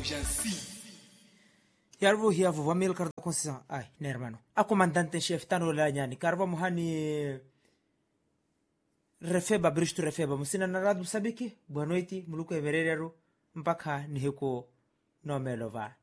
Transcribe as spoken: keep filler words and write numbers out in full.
yarvo hiavo vamil karda consciência ai né hermano a comandante em chefe tano la nyani karva muhani refeba bristu refeba musina na radu sabiki boa noite muluko everero mpaka niheko no melova